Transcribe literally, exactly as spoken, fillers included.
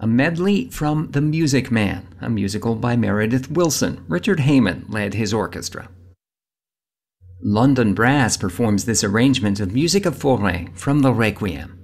A medley from The Music Man, a musical by Meredith Willson. Richard Heyman led his orchestra. London Brass performs this arrangement of Musica Fauré from the Requiem.